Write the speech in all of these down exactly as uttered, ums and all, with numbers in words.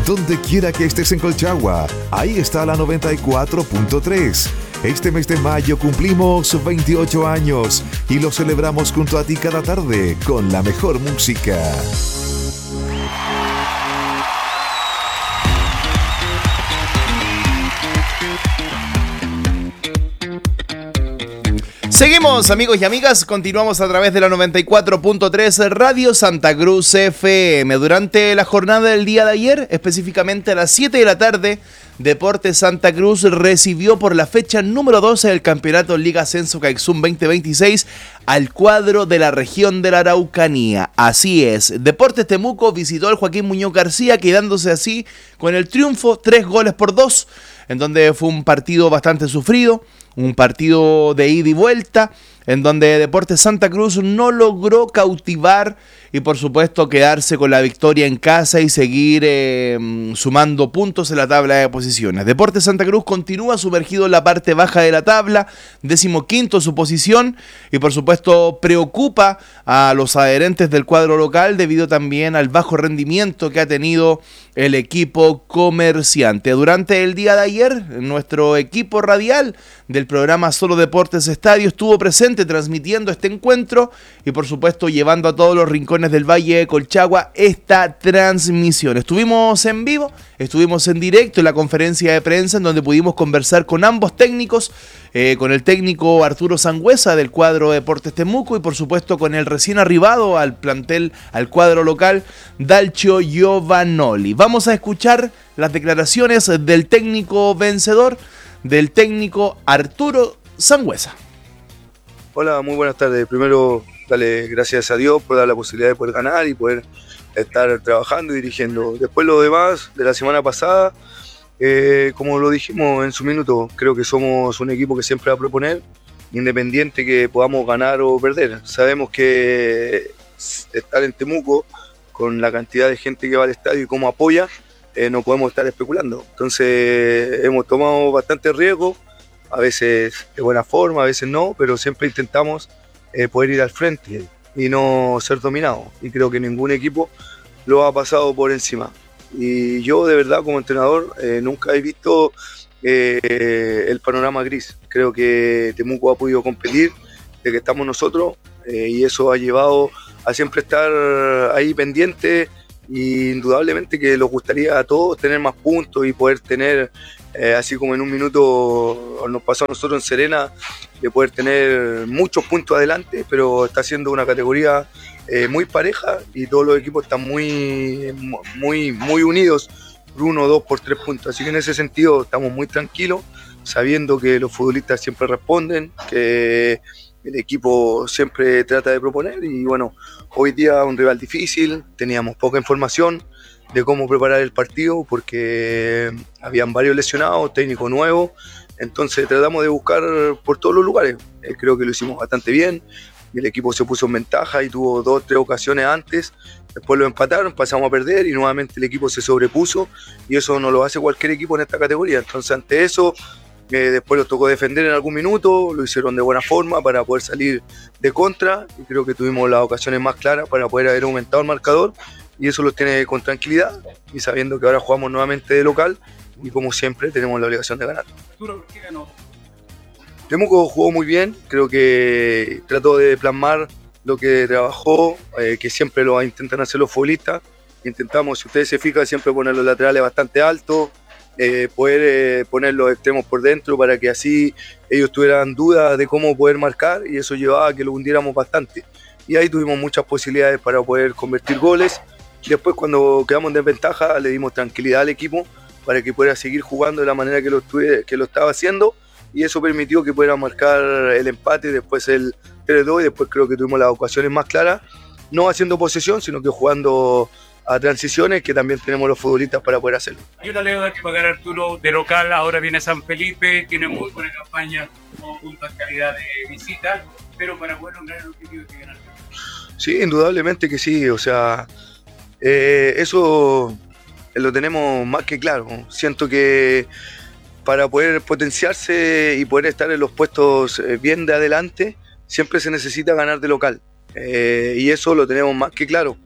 Donde quiera que estés en Colchagua, ahí está la noventa y cuatro punto tres. Este mes de mayo cumplimos veintiocho años y lo celebramos junto a ti cada tarde con la mejor música. Seguimos, amigos y amigas, continuamos a través de la noventa y cuatro punto tres Radio Santa Cruz F M. Durante la jornada del día de ayer, específicamente a las siete de la tarde, Deportes Santa Cruz recibió por la fecha número doce del campeonato Liga Ascenso Caixum veinte veintiséis al cuadro de la región de la Araucanía. Así es, Deportes Temuco visitó al Joaquín Muñoz García, quedándose así con el triunfo, tres goles por dos, en donde fue un partido bastante sufrido, un partido de ida y vuelta, en donde Deportes Santa Cruz no logró cautivar y por supuesto quedarse con la victoria en casa y seguir eh, sumando puntos en la tabla de posiciones. Deportes Santa Cruz continúa sumergido en la parte baja de la tabla, decimoquinto su posición, y por supuesto preocupa a los adherentes del cuadro local debido también al bajo rendimiento que ha tenido el equipo comerciante. Durante el día de ayer, nuestro equipo radial del programa Solo Deportes Estadio estuvo presente transmitiendo este encuentro y por supuesto llevando a todos los rincones del Valle de Colchagua esta transmisión. Estuvimos en vivo, estuvimos en directo en la conferencia de prensa en donde pudimos conversar con ambos técnicos, eh, con el técnico Arturo Sangüesa del cuadro Deportes Temuco y por supuesto con el recién arribado al plantel, al cuadro local, Dalcio Giovanoli. Vamos a escuchar las declaraciones del técnico vencedor, del técnico Arturo Sangüesa. Hola, muy buenas tardes. Primero, darle gracias a Dios por dar la posibilidad de poder ganar y poder estar trabajando y dirigiendo. Después lo demás de la semana pasada, eh, como lo dijimos en su minuto, creo que somos un equipo que siempre va a proponer, independiente que podamos ganar o perder. Sabemos que estar en Temuco, con la cantidad de gente que va al estadio y cómo apoya, eh, no podemos estar especulando. Entonces hemos tomado bastante riesgo, a veces de buena forma, a veces no, pero siempre intentamos eh, poder ir al frente y no ser dominados. Y creo que ningún equipo lo ha pasado por encima. Y yo de verdad como entrenador eh, nunca he visto eh, el panorama gris. Creo que Temuco ha podido competir de que estamos nosotros eh, y eso ha llevado a siempre estar ahí pendiente. Y indudablemente que nos gustaría a todos tener más puntos y poder tener, eh, así como en un minuto nos pasó a nosotros en Serena, de poder tener muchos puntos adelante, pero está siendo una categoría eh, muy pareja y todos los equipos están muy, muy, muy unidos por uno, dos, por tres puntos. Así que en ese sentido estamos muy tranquilos, sabiendo que los futbolistas siempre responden, que el equipo siempre trata de proponer y bueno, hoy día un rival difícil, teníamos poca información de cómo preparar el partido porque habían varios lesionados, técnico nuevo, entonces tratamos de buscar por todos los lugares. Eh, creo que lo hicimos bastante bien, el equipo se puso en ventaja y tuvo dos o tres ocasiones antes, después lo empataron, pasamos a perder y nuevamente el equipo se sobrepuso y eso no lo hace cualquier equipo en esta categoría, entonces ante eso Eh, después los tocó defender en algún minuto, lo hicieron de buena forma para poder salir de contra y creo que tuvimos las ocasiones más claras para poder haber aumentado el marcador y eso los tiene con tranquilidad y sabiendo que ahora jugamos nuevamente de local y como siempre tenemos la obligación de ganar. ¿Por qué ganó? Temuco jugó muy bien, creo que trató de plasmar lo que trabajó, eh, que siempre lo intentan hacer los futbolistas. Intentamos, si ustedes se fijan, siempre poner los laterales bastante altos, Eh, poder eh, poner los extremos por dentro para que así ellos tuvieran dudas de cómo poder marcar y eso llevaba a que lo hundiéramos bastante y ahí tuvimos muchas posibilidades para poder convertir goles y después cuando quedamos en desventaja le dimos tranquilidad al equipo para que pudiera seguir jugando de la manera que lo, estuve, que lo estaba haciendo y eso permitió que pudiera marcar el empate, después el tres dos y después creo que tuvimos las ocasiones más claras, no haciendo posesión sino que jugando a transiciones que también tenemos los futbolistas para poder hacerlo. Hay una deuda que pagar Arturo de local, ahora viene San Felipe, tiene muy buena campaña como punta calidad de visita, pero para poder lograr el objetivo hay que ganar. Sí, indudablemente que sí, o sea, eh, eso lo tenemos más que claro. Siento que para poder potenciarse y poder estar en los puestos bien de adelante, siempre se necesita ganar de local, eh, y eso lo tenemos más que claro.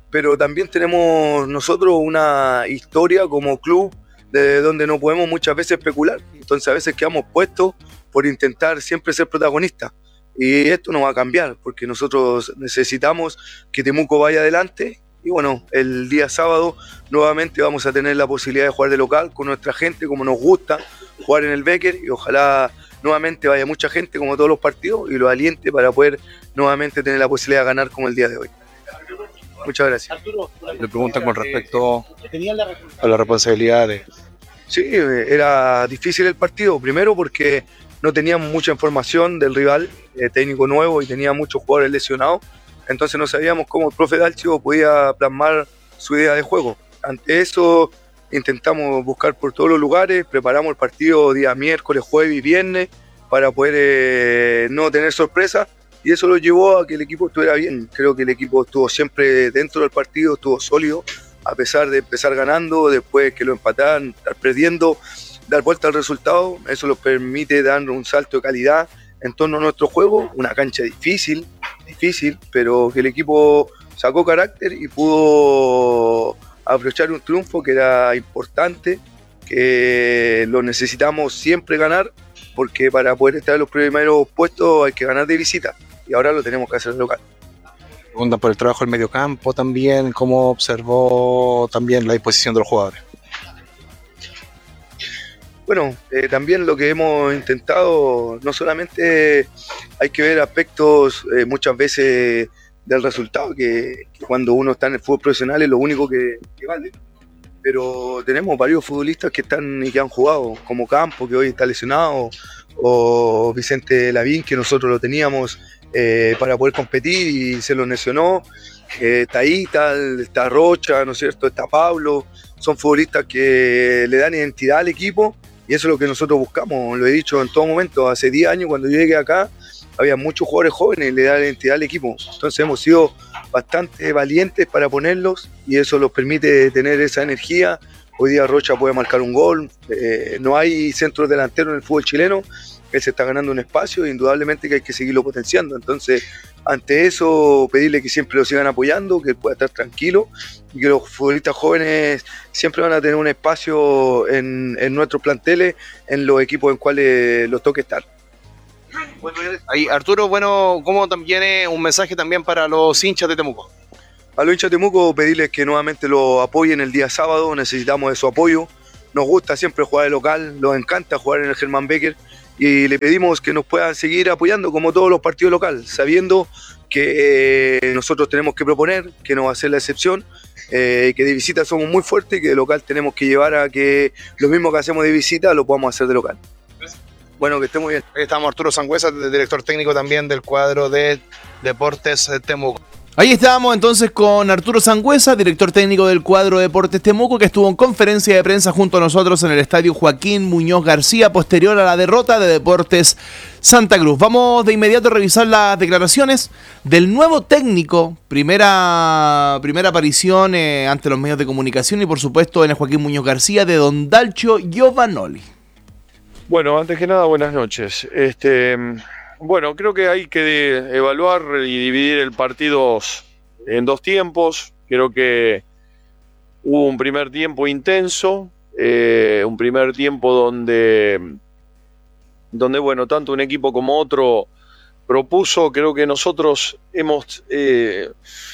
pero también tenemos nosotros una historia como club de donde no podemos muchas veces especular. Entonces a veces quedamos puestos por intentar siempre ser protagonistas. Y esto no va a cambiar, porque nosotros necesitamos que Temuco vaya adelante. Y bueno, el día sábado nuevamente vamos a tener la posibilidad de jugar de local con nuestra gente, como nos gusta, jugar en el Becker, y ojalá nuevamente vaya mucha gente como todos los partidos y los aliente para poder nuevamente tener la posibilidad de ganar como el día de hoy. Muchas gracias. Le preguntan con respecto a la responsabilidad de... Sí, era difícil el partido, primero porque no teníamos mucha información del rival, eh, técnico nuevo, y tenía muchos jugadores lesionados, entonces no sabíamos cómo el profe Dalcio podía plasmar su idea de juego. Ante eso intentamos buscar por todos los lugares, preparamos el partido día miércoles, jueves y viernes para poder eh, no tener sorpresas, y eso lo llevó a que el equipo estuviera bien. Creo que el equipo estuvo siempre dentro del partido, estuvo sólido, a pesar de empezar ganando, después que lo empataran, estar perdiendo, dar vuelta al resultado. Eso nos permite dar un salto de calidad en torno a nuestro juego, una cancha difícil, difícil, pero que el equipo sacó carácter y pudo aprovechar un triunfo que era importante, que lo necesitamos siempre ganar, porque para poder estar en los primeros puestos hay que ganar de visita, y ahora lo tenemos que hacer de local. Preguntan por el trabajo del mediocampo también, cómo observó también la disposición de los jugadores. Bueno, eh, también lo que hemos intentado, no solamente hay que ver aspectos eh, muchas veces del resultado, que, que cuando uno está en el fútbol profesional es lo único que, que vale, pero tenemos varios futbolistas que están y que han jugado, como Campo, que hoy está lesionado, o Vicente Lavín, que nosotros lo teníamos eh, para poder competir y se lo lesionó. Eh, está Ita, está Rocha, ¿no es cierto? Está Pablo. Son futbolistas que le dan identidad al equipo, y eso es lo que nosotros buscamos. Lo he dicho en todo momento. Hace diez años, cuando yo llegué acá, había muchos jugadores jóvenes y le dan identidad al equipo. Entonces hemos sido bastante valientes para ponerlos, y eso nos permite tener esa energía. Hoy día Rocha puede marcar un gol. Eh, no hay centros delanteros en el fútbol chileno. Él se está ganando un espacio, e indudablemente que hay que seguirlo potenciando. Entonces, ante eso, pedirle que siempre lo sigan apoyando, que él pueda estar tranquilo, y que los futbolistas jóvenes siempre van a tener un espacio en, en nuestros planteles, en los equipos en cuales los toque estar. Bueno, ahí, Arturo, bueno, como también es un mensaje también para los hinchas de Temuco. A los hinchas de Temuco pedirles que nuevamente lo apoyen el día sábado, necesitamos de su apoyo. Nos gusta siempre jugar de local, nos encanta jugar en el Germán Becker, y le pedimos que nos puedan seguir apoyando como todos los partidos locales, sabiendo que eh, nosotros tenemos que proponer, que no va a ser la excepción, eh, que de visita somos muy fuertes y que de local tenemos que llevar a que lo mismo que hacemos de visita lo podamos hacer de local. Bueno, que esté muy bien. Ahí estamos, Arturo Sangüesa, director técnico también del cuadro de Deportes Temuco. Ahí estábamos entonces con Arturo Sangüesa, director técnico del cuadro Deportes Temuco, que estuvo en conferencia de prensa junto a nosotros en el estadio Joaquín Muñoz García, posterior a la derrota de Deportes Santa Cruz. Vamos de inmediato a revisar las declaraciones del nuevo técnico, primera, primera aparición eh, ante los medios de comunicación y por supuesto en el Joaquín Muñoz García, de don Dalcio Giovanoli. Bueno, antes que nada, buenas noches. Este... Bueno, creo que hay que evaluar y dividir el partido en dos tiempos. Creo que hubo un primer tiempo intenso, eh, un primer tiempo donde, donde, bueno, tanto un equipo como otro propuso. Creo que nosotros hemos, eh,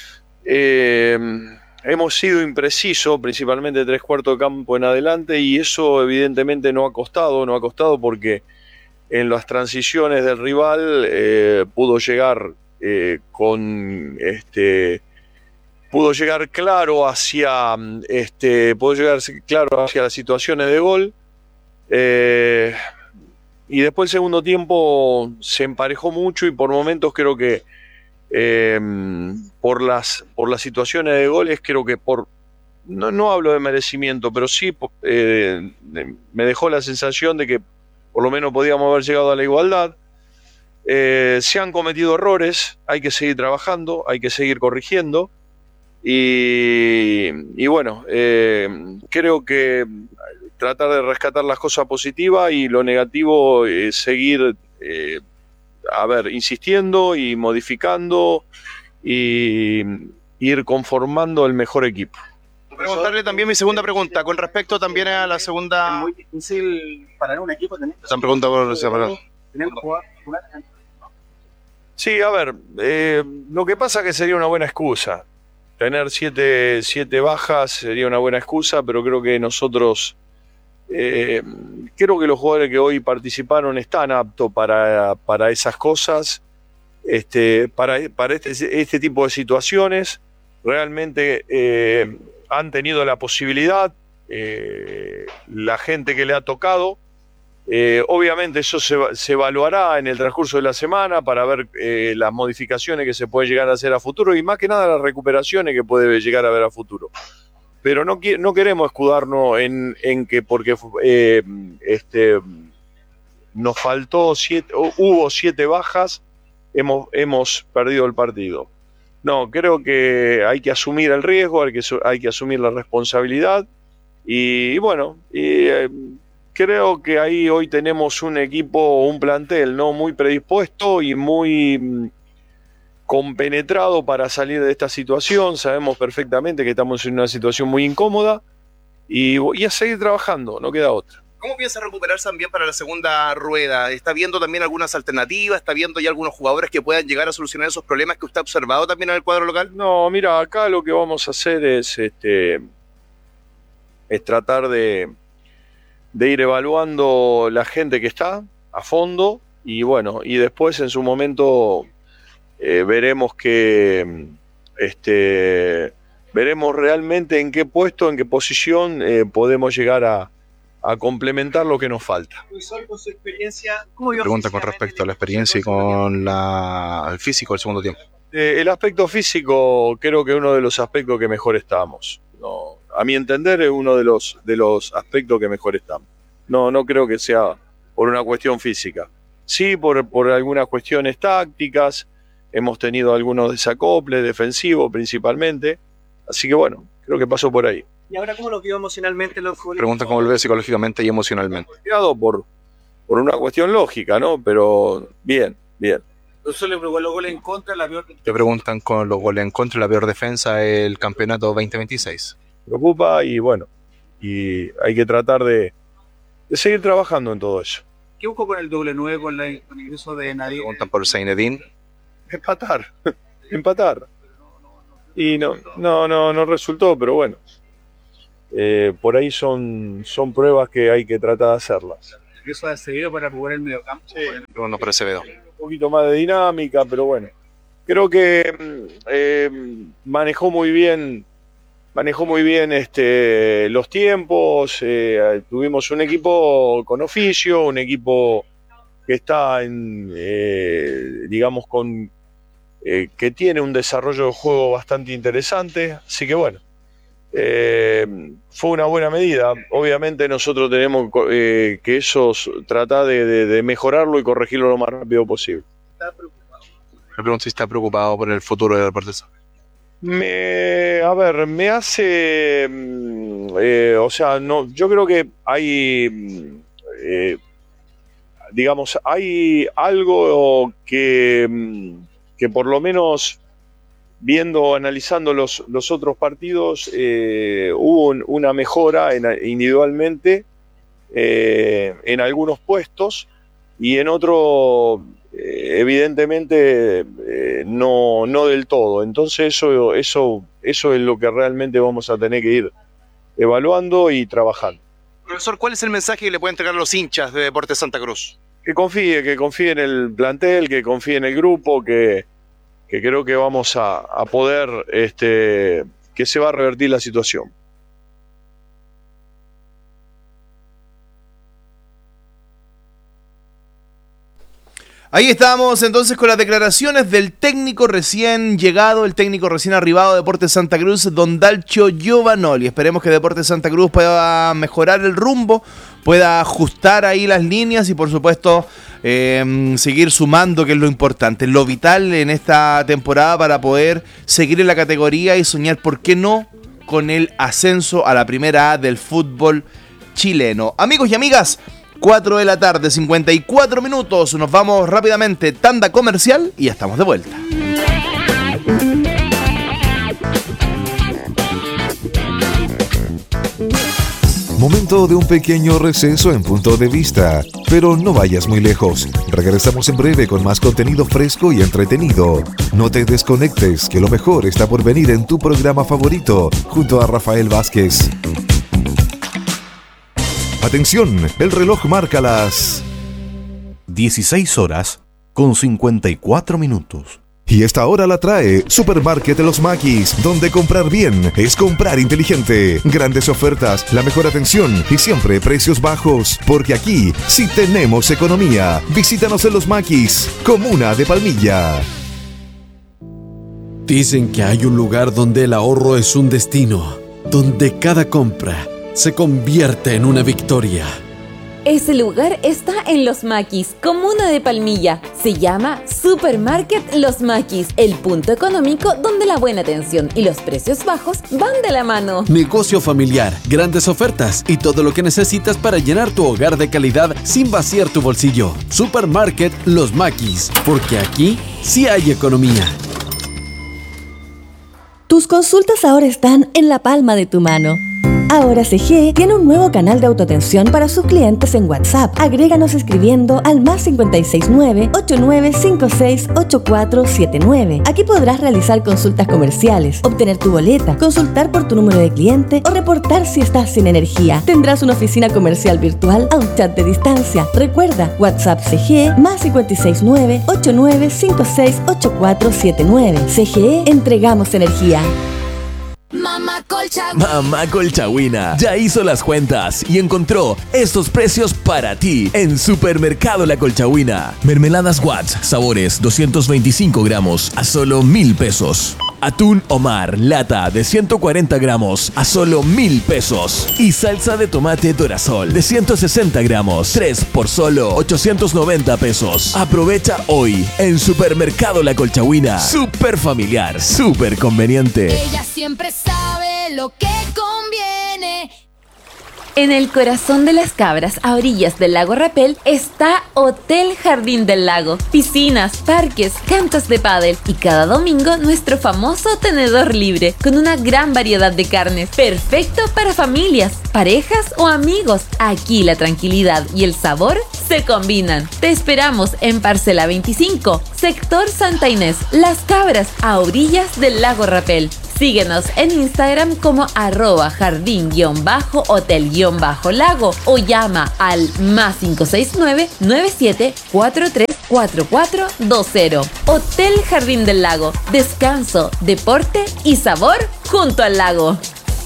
eh, hemos sido imprecisos, principalmente tres cuartos de campo en adelante, y eso evidentemente no ha costado, no ha costado porque en las transiciones del rival eh, pudo llegar eh, con este pudo llegar claro hacia este pudo llegar claro hacia las situaciones de gol, eh, y después el segundo tiempo se emparejó mucho, y por momentos creo que eh, por las por las situaciones de goles creo que por no, no hablo de merecimiento, pero sí eh, me dejó la sensación de que por lo menos podíamos haber llegado a la igualdad. Eh, se han cometido errores, hay que seguir trabajando, hay que seguir corrigiendo, y, y bueno, eh, creo que tratar de rescatar las cosas positivas y lo negativo eh, seguir eh, a ver, insistiendo y modificando y, ir conformando el mejor equipo. Preguntarle también mi segunda pregunta, con respecto también a la segunda... Es muy difícil parar un equipo teniendo... Están preguntando por separado. Teniendo jugadores. Sí, a ver, eh, lo que pasa es que sería una buena excusa. Tener siete, siete bajas sería una buena excusa, pero creo que nosotros, eh, creo que los jugadores que hoy participaron están aptos para, para esas cosas, este, para, para este, este tipo de situaciones. Realmente eh, han tenido la posibilidad, eh, la gente que le ha tocado. Eh, obviamente eso se, se evaluará en el transcurso de la semana para ver eh, las modificaciones que se pueden llegar a hacer a futuro y más que nada las recuperaciones que puede llegar a haber a futuro. Pero no, no queremos escudarnos en, en que porque eh, este, nos faltó siete, hubo siete bajas, hemos, hemos perdido el partido. No, creo que hay que asumir el riesgo, hay que, hay que asumir la responsabilidad y, y bueno, y, eh, creo que ahí hoy tenemos un equipo, un plantel, ¿no? Muy predispuesto y muy mm, compenetrado para salir de esta situación. Sabemos perfectamente que estamos en una situación muy incómoda y, y a seguir trabajando, no queda otra. ¿Cómo piensa recuperarse también para la segunda rueda? ¿Está viendo también algunas alternativas? ¿Está viendo ya algunos jugadores que puedan llegar a solucionar esos problemas que usted ha observado también en el cuadro local? No, mira, acá lo que vamos a hacer es, este, es tratar de... de ir evaluando la gente que está a fondo y bueno, y después en su momento eh, veremos que este, veremos realmente en qué puesto, en qué posición eh, podemos llegar a, a complementar lo que nos falta. Con su experiencia, Pregunta con respecto a la experiencia y con la, el físico del segundo tiempo. Eh, el aspecto físico creo que es uno de los aspectos que mejor estamos. No, a mi entender es uno de los, de los aspectos que mejor estamos. No, no creo que sea por una cuestión física. Sí, por, por algunas cuestiones tácticas, hemos tenido algunos desacoples defensivos principalmente, así que bueno, creo que pasó por ahí. ¿Y ahora cómo los vio emocionalmente los futbolistas? Pregunta cómo lo ve psicológicamente y emocionalmente. Por, por una cuestión lógica, ¿no? Pero bien, bien. Eso le preocupó los goles en contra, la peor... Te preguntan con los goles en contra y la peor defensa del campeonato veinte veintiséis. Preocupa y bueno, y hay que tratar de, de seguir trabajando en todo eso. ¿Qué buscó con el doble nueve, con, la, con el ingreso de Nadie? Preguntan por Zeinedine. Empatar, empatar. Y no, no, no, no resultó, pero bueno. Eh, por ahí son, son pruebas que hay que tratar de hacerlas. ¿Eso ha servido para jugar el mediocampo? Sí. No por Acevedo. Un poquito más de dinámica, pero bueno. Creo que eh, manejó muy bien, manejó muy bien este, los tiempos. Eh, tuvimos un equipo con oficio, un equipo que está en, eh, digamos, con eh, que tiene un desarrollo de juego bastante interesante. Así que bueno. Eh, fue una buena medida. Obviamente nosotros tenemos eh, que eso tratar de, de, de mejorarlo y corregirlo lo más rápido posible. ¿Está preocupado? Me pregunto si está preocupado por el futuro del Deportes. Me, a ver, me hace, eh, o sea, no, yo creo que hay, eh, digamos, hay algo que, que por lo menos viendo, analizando los, los otros partidos, eh, hubo un, una mejora en, individualmente eh, en algunos puestos y en otros, eh, evidentemente, eh, no, no del todo. Entonces eso, eso, eso es lo que realmente vamos a tener que ir evaluando y trabajando. Profesor, ¿cuál es el mensaje que le pueden entregar a los hinchas de Deportes Santa Cruz? Que confíe, que confíe en el plantel, que confíe en el grupo, que... que creo que vamos a, a poder, este, que se va a revertir la situación. Ahí estamos entonces con las declaraciones del técnico recién llegado, el técnico recién arribado de Deportes Santa Cruz, don Dalcio Giovanoli. Esperemos que Deportes Santa Cruz pueda mejorar el rumbo, pueda ajustar ahí las líneas y por supuesto eh, seguir sumando, que es lo importante, lo vital en esta temporada para poder seguir en la categoría y soñar, ¿por qué no?, con el ascenso a la primera A del fútbol chileno. Amigos y amigas, cuatro de la tarde, cincuenta y cuatro minutos. Nos vamos rápidamente, tanda comercial y ya estamos de vuelta. Momento de un pequeño receso en Punto de Vista, pero no vayas muy lejos. Regresamos en breve con más contenido fresco y entretenido. No te desconectes, que lo mejor está por venir en tu programa favorito, junto a Rafael Vázquez. Atención, el reloj marca las dieciséis horas con cincuenta y cuatro minutos. Y esta hora la trae Supermarket de los Maquis, donde comprar bien es comprar inteligente. Grandes ofertas, la mejor atención y siempre precios bajos, porque aquí sí tenemos economía. Visítanos en los Maquis, comuna de Palmilla. Dicen que hay un lugar donde el ahorro es un destino, donde cada compra se convierte en una victoria. Ese lugar está en Los Maquis, comuna de Palmilla. Se llama Supermarket Los Maquis, el punto económico donde la buena atención y los precios bajos van de la mano. Negocio familiar, grandes ofertas y todo lo que necesitas para llenar tu hogar de calidad sin vaciar tu bolsillo. Supermarket Los Maquis, porque aquí sí hay economía. Tus consultas ahora están en la palma de tu mano. Ahora C G E tiene un nuevo canal de autoatención para sus clientes en WhatsApp. Agréganos escribiendo al más cinco seis nueve, ocho nueve cinco seis, ocho cuatro siete nueve. Aquí podrás realizar consultas comerciales, obtener tu boleta, consultar por tu número de cliente o reportar si estás sin energía. Tendrás una oficina comercial virtual a un chat de distancia. Recuerda, WhatsApp C G E más cinco seis nueve, ocho nueve cinco seis, ocho cuatro siete nueve. C G E, entregamos energía. Mamá Colchagüina. Mamá Colchagüina ya hizo las cuentas y encontró estos precios para ti en Supermercado La Colchagüina. Mermeladas Watts, sabores doscientos veinticinco gramos a solo mil pesos. Atún Omar, lata de ciento cuarenta gramos a solo mil pesos. Y salsa de tomate Dorasol de ciento sesenta gramos, tres por solo ochocientos noventa pesos. Aprovecha hoy en Supermercado La Colchagüina. Súper familiar, súper conveniente. Ella siempre sabe lo que conviene. En el corazón de las Cabras, a orillas del lago Rapel, está Hotel Jardín del Lago. Piscinas, parques, canchas de pádel y cada domingo nuestro famoso tenedor libre con una gran variedad de carnes. Perfecto para familias, parejas o amigos. Aquí la tranquilidad y el sabor se combinan. Te esperamos en Parcela veinticinco, sector Santa Inés, Las Cabras, a orillas del lago Rapel. Síguenos en Instagram como arroba jardín-hotel-lago o llama al más cinco seis nueve, nueve siete cuatro tres cuatro cuatro dos cero. Hotel Jardín del Lago. Descanso, deporte y sabor junto al lago.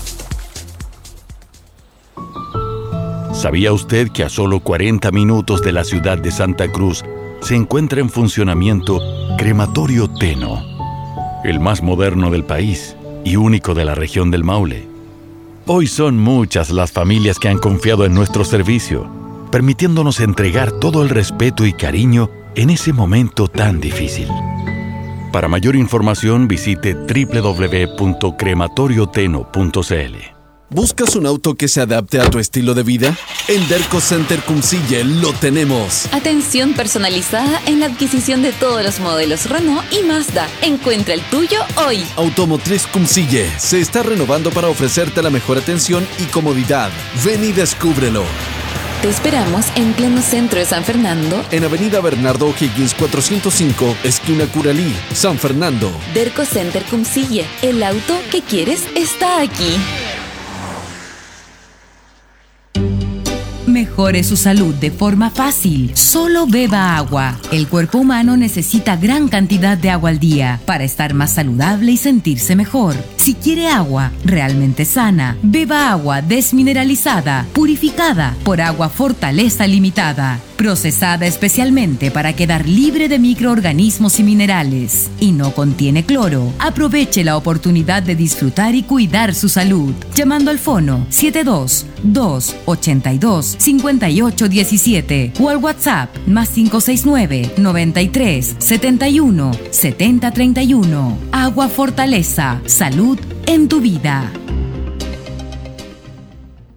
¿Sabía usted que a solo cuarenta minutos de la ciudad de Santa Cruz se encuentra en funcionamiento Crematorio Teno, el más moderno del país y único de la región del Maule? Hoy son muchas las familias que han confiado en nuestro servicio, permitiéndonos entregar todo el respeto y cariño en ese momento tan difícil. Para mayor información visite doble u doble u doble u punto crematorio teno punto c l. ¿Buscas un auto que se adapte a tu estilo de vida? En Derco Center Cumcille lo tenemos. Atención personalizada en la adquisición de todos los modelos Renault y Mazda. Encuentra el tuyo hoy. Automotriz Cumcille se está renovando para ofrecerte la mejor atención y comodidad. Ven y descúbrelo. Te esperamos en pleno centro de San Fernando, en Avenida Bernardo O'Higgins cuatrocientos cinco, esquina Curalí, San Fernando. Derco Center Cumcille. El auto que quieres está aquí. Mejore su salud de forma fácil. Solo beba agua. El cuerpo humano necesita gran cantidad de agua al día para estar más saludable y sentirse mejor. Si quiere agua realmente sana, beba agua desmineralizada, purificada por Agua Fortaleza Limitada, procesada especialmente para quedar libre de microorganismos y minerales, y no contiene cloro. Aproveche la oportunidad de disfrutar y cuidar su salud, llamando al fono siete dos, dos, ocho dos, cinco ocho uno siete o al WhatsApp más cinco seis nueve, noventa y tres, setenta y uno, setenta treinta y uno. Agua Fortaleza, salud en tu vida.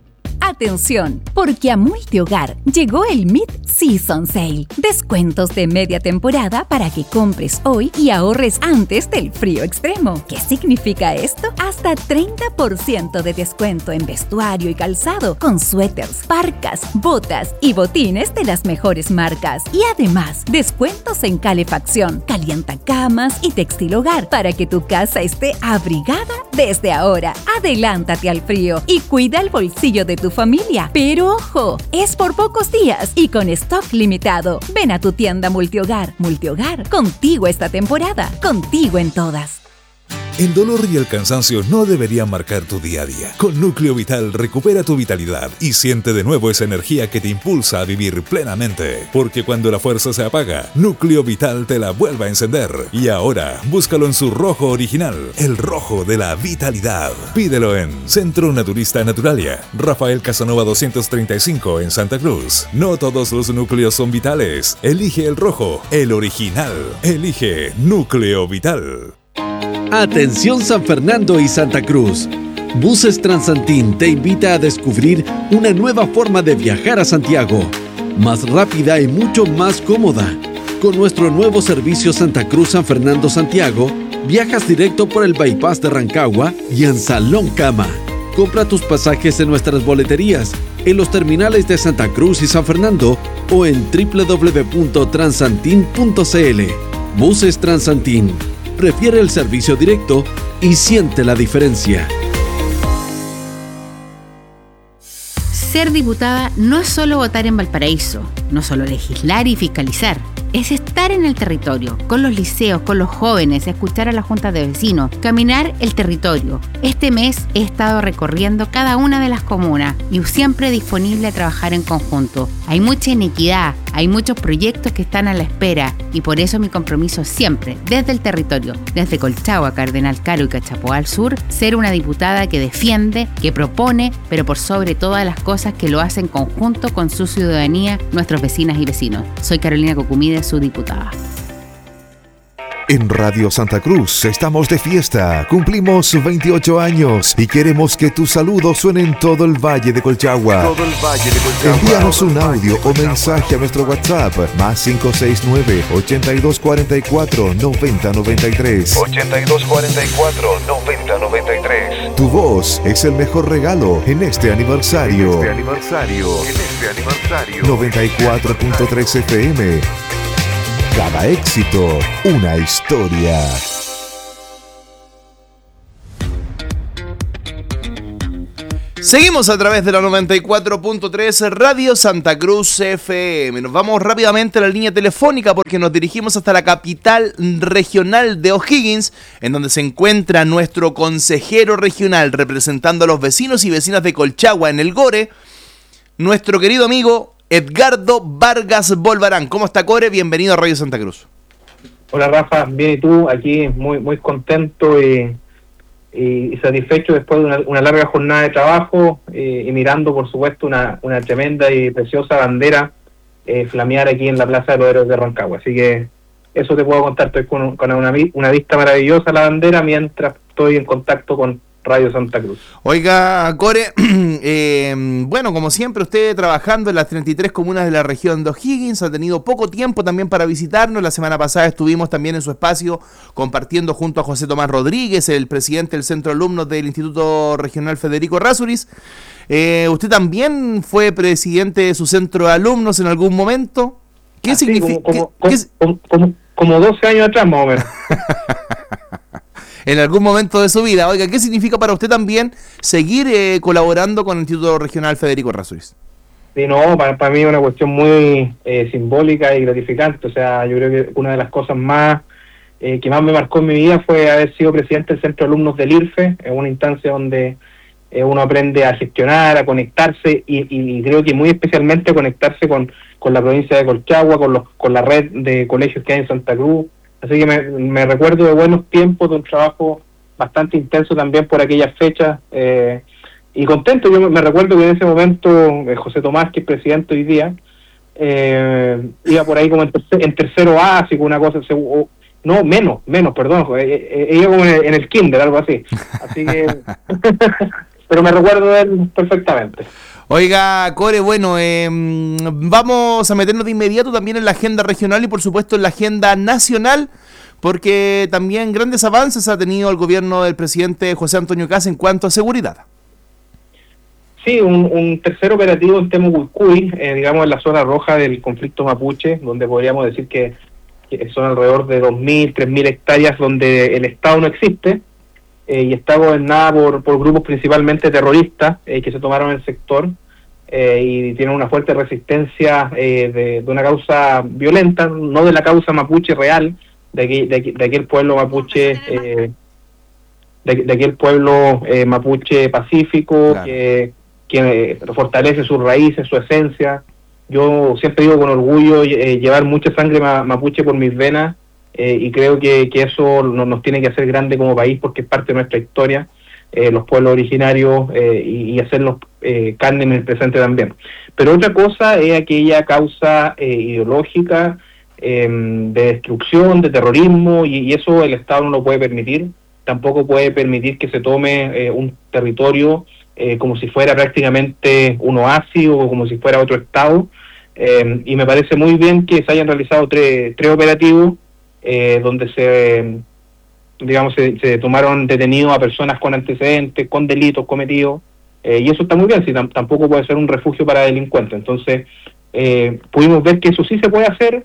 Atención, porque a Multihogar llegó el Mid-Season Sale. Descuentos de media temporada para que compres hoy y ahorres antes del frío extremo. ¿Qué significa esto? Hasta treinta por ciento de descuento en vestuario y calzado, con suéteres, parcas, botas y botines de las mejores marcas. Y además, descuentos en calefacción, calientacamas y textil hogar para que tu casa esté abrigada desde ahora. Adelántate al frío y cuida el bolsillo de tu familia. Pero ojo, es por pocos días y con stock limitado. Ven a tu tienda Multihogar. Multihogar, contigo esta temporada, contigo en todas. El dolor y el cansancio no deberían marcar tu día a día. Con Núcleo Vital recupera tu vitalidad y siente de nuevo esa energía que te impulsa a vivir plenamente. Porque cuando la fuerza se apaga, Núcleo Vital te la vuelve a encender. Y ahora, búscalo en su rojo original, el rojo de la vitalidad. Pídelo en Centro Naturista Naturalia, Rafael Casanova doscientos treinta y cinco en Santa Cruz. No todos los núcleos son vitales. Elige el rojo, el original. Elige Núcleo Vital. Atención San Fernando y Santa Cruz. Buses Transantín te invita a descubrir una nueva forma de viajar a Santiago, más rápida y mucho más cómoda. Con nuestro nuevo servicio Santa Cruz San Fernando Santiago, viajas directo por el bypass de Rancagua y en Salón Cama. Compra tus pasajes en nuestras boleterías, en los terminales de Santa Cruz y San Fernando o en doble u doble u doble u punto transantin punto c l. Buses Transantín. Prefiere el servicio directo y siente la diferencia. Ser diputada no es solo votar en Valparaíso, no solo legislar y fiscalizar. Es estar en el territorio, con los liceos, con los jóvenes, escuchar a la junta de vecinos, caminar el territorio. Este mes he estado recorriendo cada una de las comunas y siempre disponible a trabajar en conjunto. Hay mucha inequidad, hay muchos proyectos que están a la espera y por eso mi compromiso siempre, desde el territorio, desde Colchagua, Cardenal Caro y Cachapoal al sur, ser una diputada que defiende, que propone, pero por sobre todas las cosas que lo hace en conjunto con su ciudadanía, nuestros vecinas y vecinos. Soy Carolina Cocumide, su diputada. En Radio Santa Cruz estamos de fiesta, cumplimos veintiocho años y queremos que tus saludos suenen en todo el Valle de Colchagua. Todo el Valle de Colchagua. Envíanos un audio o mensaje a nuestro WhatsApp más cinco seis nueve, ochenta y dos cuarenta y cuatro, noventa noventa y tres. ochenta y dos cuarenta y cuatro, noventa noventa y tres. Tu voz es el mejor regalo en este aniversario. En este aniversario. En este aniversario. noventa y cuatro punto tres F M. Cada éxito, una historia. Seguimos a través de la noventa y cuatro punto tres Radio Santa Cruz F M. Nos vamos rápidamente a la línea telefónica porque nos dirigimos hasta la capital regional de O'Higgins, en donde se encuentra nuestro consejero regional representando a los vecinos y vecinas de Colchagua en el Gore, nuestro querido amigo Edgardo Vargas Bolvarán. ¿Cómo está, Core? Bienvenido a Radio Santa Cruz. Hola, Rafa. Bien, ¿y tú? Aquí muy muy contento y, y satisfecho después de una, una larga jornada de trabajo y, y mirando, por supuesto, una, una tremenda y preciosa bandera eh, flamear aquí en la Plaza de los Héroes de Rancagua. Así que eso te puedo contar. Estoy con, con una, una vista maravillosa a la bandera mientras estoy en contacto con Radio Santa Cruz. Oiga, Core, eh, bueno, como siempre, usted trabajando en las treinta y tres comunas de la región de O'Higgins, ha tenido poco tiempo también para visitarnos. La semana pasada estuvimos también en su espacio compartiendo junto a José Tomás Rodríguez, el presidente del Centro de Alumnos del Instituto Regional Federico Errázuriz. Eh, ¿Usted también fue presidente de su centro de alumnos en algún momento? ¿Qué significa? Como, como, como, como, como doce años atrás, más o menos. En algún momento de su vida. Oiga, ¿qué significa para usted también seguir eh, colaborando con el Instituto Regional Federico Errázuriz? Sí, no, para, para mí es una cuestión muy eh, simbólica y gratificante. O sea, yo creo que una de las cosas más eh, que más me marcó en mi vida fue haber sido presidente del Centro de Alumnos del I R F E, en una instancia donde eh, uno aprende a gestionar, a conectarse y, y creo que muy especialmente a conectarse con, con la provincia de Colchagua, con, los, con la red de colegios que hay en Santa Cruz. Así que me, me recuerdo de buenos tiempos, de un trabajo bastante intenso también por aquellas fechas, eh, y contento. Yo me, me recuerdo que en ese momento eh, José Tomás, que es presidente hoy día, eh, iba por ahí como en, tercer, en tercero básico, una cosa, se, o, no, menos, menos, perdón, eh, eh, iba como en el, en el kinder, algo así. Así que, pero me recuerdo de él perfectamente. Oiga, Core, bueno, eh, vamos a meternos de inmediato también en la agenda regional y por supuesto en la agenda nacional, porque también grandes avances ha tenido el gobierno del presidente José Antonio Kast en cuanto a seguridad. Sí, un, un tercer operativo en Temucuicui, eh, digamos en la zona roja del conflicto mapuche, donde podríamos decir que, que son alrededor de dos mil, tres mil hectáreas donde el Estado no existe, eh, y está gobernada por, por grupos principalmente terroristas eh, que se tomaron el sector eh, y tienen una fuerte resistencia eh, de, de una causa violenta, no de la causa mapuche real, de, aquí, de, aquí, de aquel pueblo mapuche, eh, de, de aquel pueblo eh, mapuche pacífico, claro, que que fortalece sus raíces, su esencia. Yo siempre digo con orgullo eh, llevar mucha sangre ma, mapuche por mis venas, eh, y creo que, que eso no, nos tiene que hacer grande como país porque es parte de nuestra historia, eh, los pueblos originarios, eh, y, y hacerlos eh, carne en el presente también. Pero otra cosa es aquella causa eh, ideológica, eh, de destrucción, de terrorismo, y, y eso el Estado no lo puede permitir. Tampoco puede permitir que se tome eh, un territorio Eh, como si fuera prácticamente un oasis o como si fuera otro estado, eh, y me parece muy bien que se hayan realizado tres, tres operativos eh, donde se, digamos, se, se tomaron detenidos a personas con antecedentes, con delitos cometidos, eh, y eso está muy bien, si tam- tampoco puede ser un refugio para delincuentes. Entonces eh, pudimos ver que eso sí se puede hacer,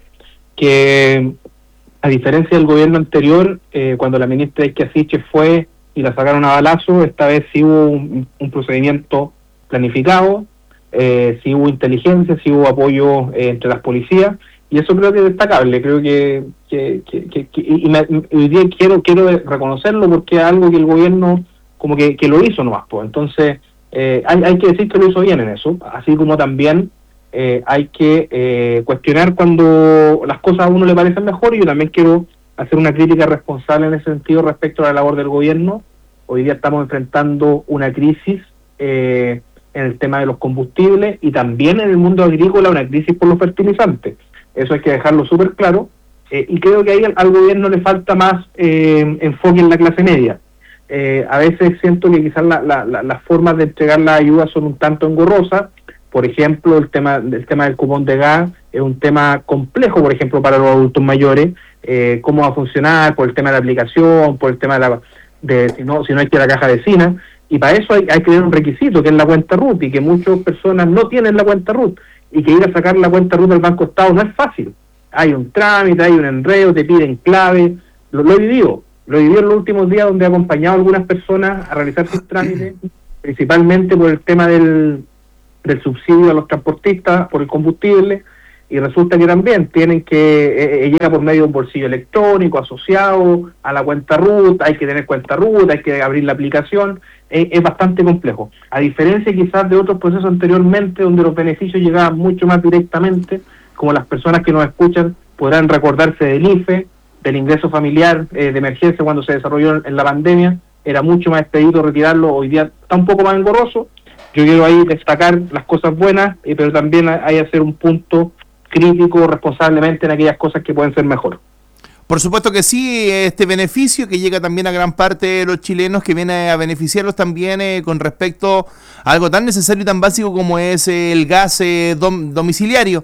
que a diferencia del gobierno anterior, eh, cuando la ministra Isquiasiche fue y la sacaron a balazo, esta vez sí hubo un, un procedimiento planificado, eh, sí hubo inteligencia, sí hubo apoyo eh, entre las policías, y eso creo que es destacable. Creo que, que, que, que, que y me, hoy día quiero quiero reconocerlo porque es algo que el gobierno como que, que lo hizo nomás, pues. Entonces eh, hay, hay que decir que lo hizo bien en eso, así como también eh, hay que eh, cuestionar cuando las cosas a uno le parecen mejor, y yo también quiero hacer una crítica responsable en ese sentido respecto a la labor del gobierno. Hoy día estamos enfrentando una crisis eh, en el tema de los combustibles y también en el mundo agrícola una crisis por los fertilizantes. Eso hay que dejarlo súper claro, eh, y creo que ahí al, al gobierno le falta más eh, enfoque en la clase media. Eh, a veces siento que quizás la, la, la, las formas de entregar la ayuda son un tanto engorrosas. Por ejemplo, el tema, el tema del cupón de gas es un tema complejo, por ejemplo, para los adultos mayores. Eh, cómo va a funcionar, por el tema de la aplicación, por el tema de, la, de si no si no hay que ir a la caja vecina, y para eso hay, hay que tener un requisito que es la cuenta R U T, y que muchas personas no tienen la cuenta R U T, y que ir a sacar la cuenta R U T del Banco Estado no es fácil. Hay un trámite, hay un enredo, te piden clave. Lo, lo he vivido, lo he vivido en los últimos días, donde he acompañado a algunas personas a realizar sus trámites, principalmente por el tema del, del subsidio a los transportistas por el combustible, y resulta que también tienen que, eh, llega por medio de un bolsillo electrónico asociado a la cuenta R U T, hay que tener cuenta R U T, hay que abrir la aplicación, eh, es bastante complejo. A diferencia quizás de otros procesos anteriormente, donde los beneficios llegaban mucho más directamente, como las personas que nos escuchan podrán recordarse del I F E, del ingreso familiar eh, de emergencia cuando se desarrolló en la pandemia, era mucho más expedito retirarlo, hoy día está un poco más engorroso. Yo quiero ahí destacar las cosas buenas, eh, pero también hay que hacer un punto crítico responsablemente en aquellas cosas que pueden ser mejor. Por supuesto que sí, este beneficio que llega también a gran parte de los chilenos, que viene a beneficiarlos también eh, con respecto a algo tan necesario y tan básico como es el gas eh, dom- domiciliario.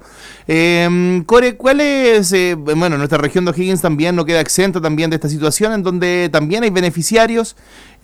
Eh, Core, ¿cuál es? Eh, bueno, nuestra región de O'Higgins también no queda exenta también de esta situación, en donde también hay beneficiarios.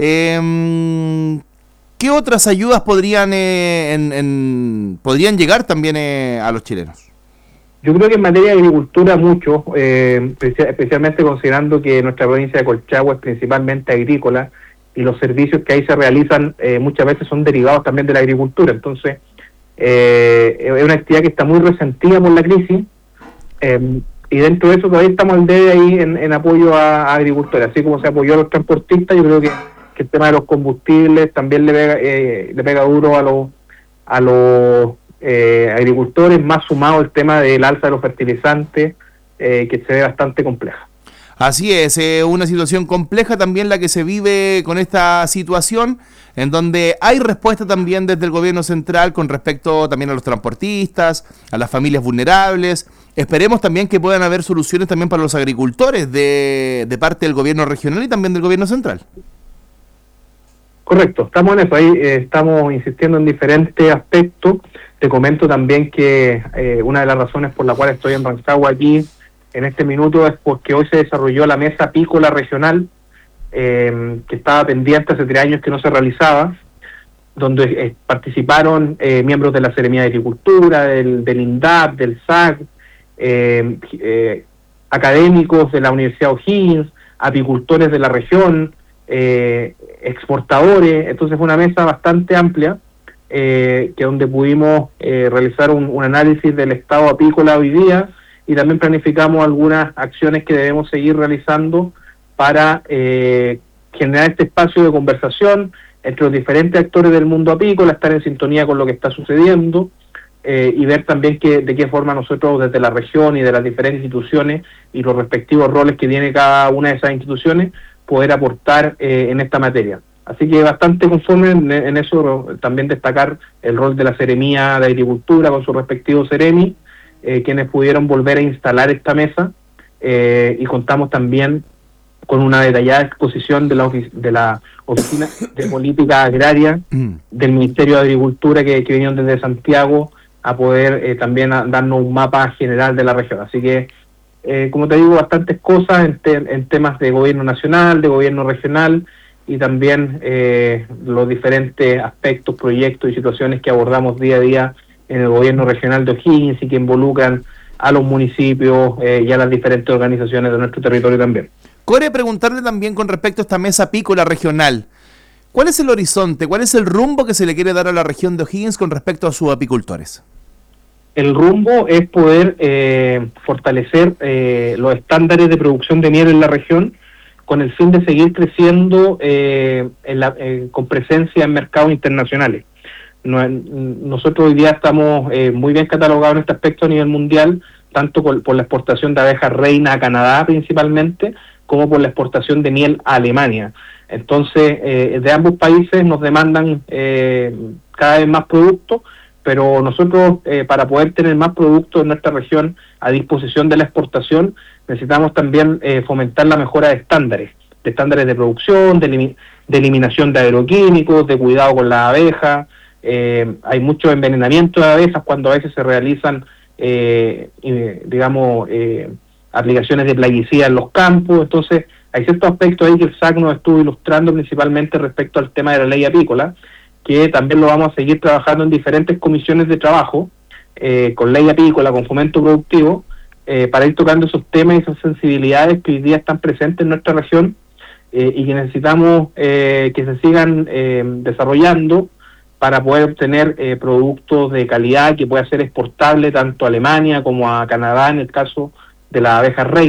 Eh, ¿Qué otras ayudas podrían, eh, en, en, podrían llegar también eh, a los chilenos? Yo creo que en materia de agricultura mucho, eh, especialmente considerando que nuestra provincia de Colchagua es principalmente agrícola y los servicios que ahí se realizan eh, muchas veces son derivados también de la agricultura. Entonces, eh, es una actividad que está muy resentida por la crisis, eh, y dentro de eso todavía estamos al debe ahí en, en apoyo a, a agricultores. Así como se apoyó a los transportistas, yo creo que, que el tema de los combustibles también le pega, eh, le pega duro a los a los Eh, agricultores, más sumado el tema del alza de los fertilizantes, eh, que se ve bastante compleja. Así es, eh, una situación compleja también la que se vive con esta situación, en donde hay respuesta también desde el gobierno central con respecto también a los transportistas, a las familias vulnerables. Esperemos también que puedan haber soluciones también para los agricultores de, de parte del gobierno regional y también del gobierno central. Correcto, estamos en eso, ahí eh, estamos insistiendo en diferentes aspectos. Te comento también que eh, una de las razones por la cual estoy en Rancagua aquí en este minuto es porque hoy se desarrolló la mesa apícola regional, eh, que estaba pendiente hace tres años que no se realizaba, donde eh, participaron eh, miembros de la Seremía de Agricultura, del, del INDAP, del S A C, eh, eh, académicos de la Universidad O'Higgins, apicultores de la región, eh, exportadores. Entonces fue una mesa bastante amplia, eh, que donde pudimos eh, realizar un, un análisis del estado apícola hoy día, y también planificamos algunas acciones que debemos seguir realizando para eh, generar este espacio de conversación entre los diferentes actores del mundo apícola, estar en sintonía con lo que está sucediendo, eh, y ver también que, de qué forma nosotros desde la región y de las diferentes instituciones y los respectivos roles que tiene cada una de esas instituciones, poder aportar eh, en esta materia. Así que bastante conforme en, en eso, también destacar el rol de la Seremía de Agricultura con su respectivo Seremi, eh, quienes pudieron volver a instalar esta mesa, eh, y contamos también con una detallada exposición de la, ofic de la Oficina de Política Agraria del Ministerio de Agricultura, que, que vinieron desde Santiago a poder eh, también a darnos un mapa general de la región. Así que, eh, como te digo, bastantes cosas en, te en temas de gobierno nacional, de gobierno regional, y también eh, los diferentes aspectos, proyectos y situaciones que abordamos día a día en el gobierno regional de O'Higgins y que involucran a los municipios eh, y a las diferentes organizaciones de nuestro territorio también. Core, preguntarle también con respecto a esta mesa apícola regional. ¿Cuál es el horizonte, cuál es el rumbo que se le quiere dar a la región de O'Higgins con respecto a sus apicultores? El rumbo es poder eh, fortalecer eh, los estándares de producción de miel en la región, con el fin de seguir creciendo eh, en la, eh, con presencia en mercados internacionales. No, nosotros hoy día estamos eh, muy bien catalogados en este aspecto a nivel mundial, tanto por, por la exportación de abejas reina a Canadá principalmente, como por la exportación de miel a Alemania. Entonces, eh, de ambos países nos demandan eh, cada vez más productos, pero nosotros, eh, para poder tener más productos en nuestra región a disposición de la exportación, necesitamos también eh, fomentar la mejora de estándares, de estándares de producción, de, elim de eliminación de agroquímicos, de cuidado con las abejas. Eh, hay mucho envenenamiento de abejas cuando a veces se realizan, eh, eh, digamos, eh, aplicaciones de plaguicidas en los campos. Entonces, hay ciertos aspectos ahí que el S A C nos estuvo ilustrando principalmente respecto al tema de la ley apícola, que también lo vamos a seguir trabajando en diferentes comisiones de trabajo, eh, con ley apícola, con fomento productivo, eh, para ir tocando esos temas y esas sensibilidades que hoy día están presentes en nuestra región, eh, y que necesitamos eh, que se sigan eh, desarrollando para poder obtener eh, productos de calidad que pueda ser exportable tanto a Alemania como a Canadá en el caso de la abeja reina.